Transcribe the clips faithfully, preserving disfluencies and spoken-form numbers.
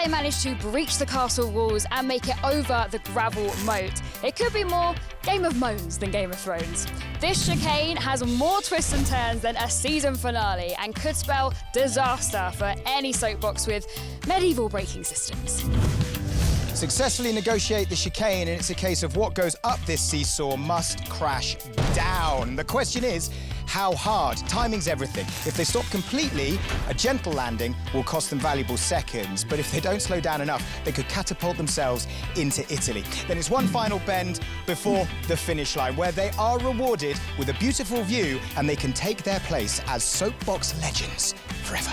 they manage to breach the castle walls and make it over the gravel moat. It could be more Game of Moans than Game of Thrones. This chicane has more twists and turns than a season finale and could spell disaster for any soapbox with medieval braking systems. Successfully negotiate the chicane, and it's a case of what goes up this seesaw must crash down. The question is, how hard? Timing's everything. If they stop completely, a gentle landing will cost them valuable seconds. But if they don't slow down enough, they could catapult themselves into Italy. Then it's one final bend before the finish line, where they are rewarded with a beautiful view and they can take their place as soapbox legends forever.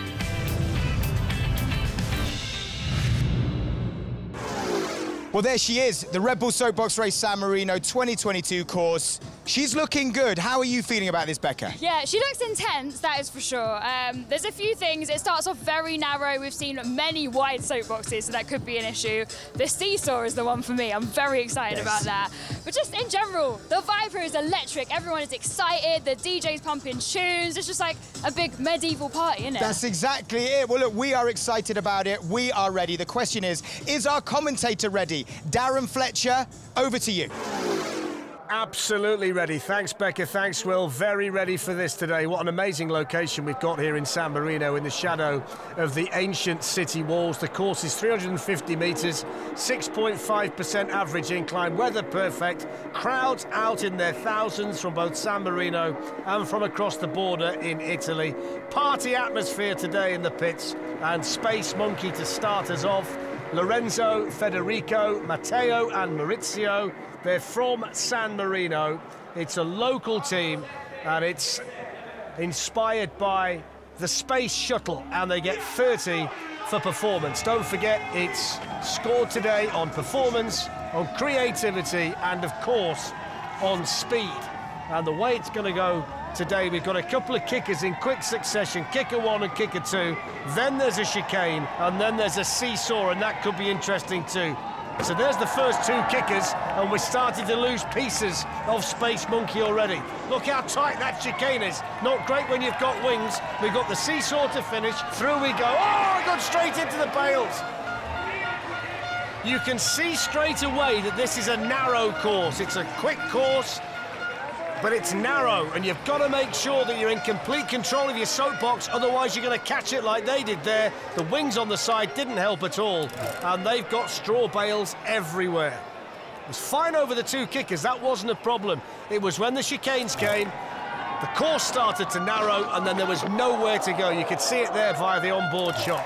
Well, there she is, the Red Bull Soapbox Race San Marino twenty twenty-two course. She's looking good. How are you feeling about this, Becca? Yeah, she looks intense, that is for sure. Um, there's a few things. It starts off very narrow. We've seen many wide soapboxes, so that could be an issue. The seesaw is the one for me. I'm very excited yes. about that. But just in general, the vibe here is electric. Everyone is excited. The D J's pumping tunes. It's just like a big medieval party, isn't it? That's exactly it. Well, look, we are excited about it. We are ready. The question is, is our commentator ready? Darren Fletcher, over to you. Absolutely ready. Thanks, Becca. Thanks, Will. Very ready for this today. What an amazing location we've got here in San Marino in the shadow of the ancient city walls. The course is three hundred fifty metres, six point five percent average incline, weather perfect, crowds out in their thousands from both San Marino and from across the border in Italy. Party atmosphere today in the pits, and Space Monkey to start us off. Lorenzo, Federico, Matteo and Maurizio, they're from San Marino. It's a local team and it's inspired by the Space Shuttle, and they get thirty for performance. Don't forget, it's scored today on performance, on creativity and of course on speed. And the way it's going to go today, we've got a couple of kickers in quick succession, kicker one and kicker two, then there's a chicane, and then there's a seesaw, and that could be interesting too. So there's the first two kickers, and we're starting to lose pieces of Space Monkey already. Look how tight that chicane is. Not great when you've got wings. We've got the seesaw to finish. Through we go. Oh, gone straight into the bales. You can see straight away that this is a narrow course. It's a quick course, but it's narrow, and you've got to make sure that you're in complete control of your soapbox, otherwise you're going to catch it like they did there. The wings on the side didn't help at all, and they've got straw bales everywhere. It was fine over the two kickers, that wasn't a problem. It was when the chicanes came, the course started to narrow, and then there was nowhere to go. You could see it there via the onboard shot.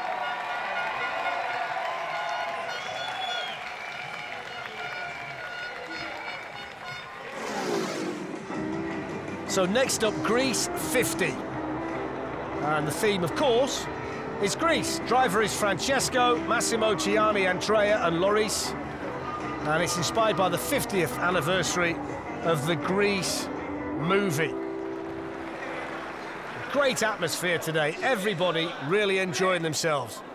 So next up, Greece fifty. And the theme, of course, is Greece. Driver is Francesco, Massimo, Ciani, Andrea and Loris. And it's inspired by the fiftieth anniversary of the Grease movie. Great atmosphere today. Everybody really enjoying themselves.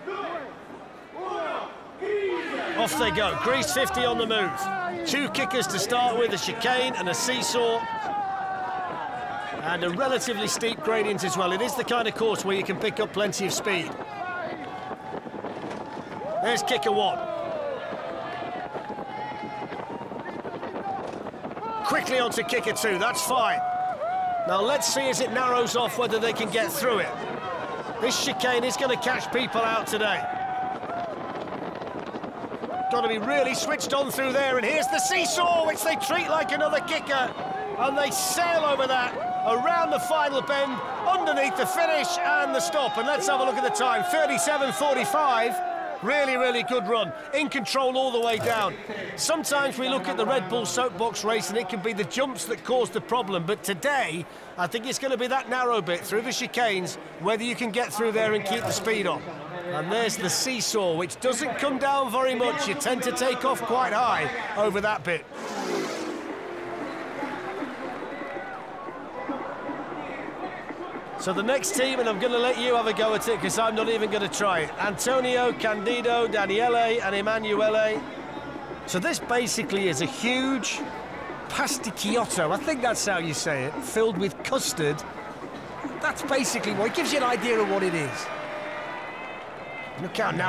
Off they go. Greece fifty on the move. Two kickers to start with, a chicane and a seesaw. And a relatively steep gradient as well. It is the kind of course where you can pick up plenty of speed. There's kicker one. Quickly onto kicker two, that's fine. Now let's see as it narrows off whether they can get through it. This chicane is going to catch people out today. Got to be really switched on through there, and here's the seesaw, which they treat like another kicker. And they sail over that, around the final bend, underneath the finish and the stop. And let's have a look at the time, thirty-seven forty-five. Really, really good run. In control all the way down. Sometimes we look at the Red Bull Soapbox race and it can be the jumps that cause the problem. But today, I think it's going to be that narrow bit through the chicanes, whether you can get through there and keep the speed on. And there's the seesaw, which doesn't come down very much. You tend to take off quite high over that bit. So the next team, and I'm going to let you have a go at it because I'm not even going to try it. Antonio, Candido, Daniele and Emanuele. So this basically is a huge pasticciotto, I think that's how you say it, filled with custard. That's basically what, it gives you an idea of what it is. Look out now.